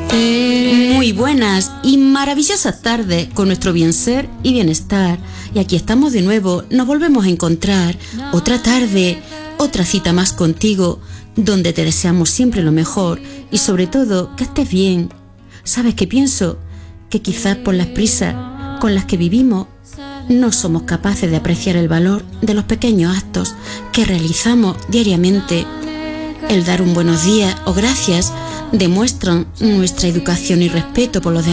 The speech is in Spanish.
Muy buenas y maravillosas tardes con nuestro bien ser y bienestar. Y aquí estamos de nuevo, nos volvemos a encontrar otra tarde, otra cita más contigo, donde te deseamos siempre lo mejor y sobre todo que estés bien. ¿Sabes qué pienso? Que quizás por las prisas con las que vivimos no somos capaces de apreciar el valor de los pequeños actos que realizamos diariamente. El dar un buenos días o gracias demuestran nuestra educación y respeto por los demás.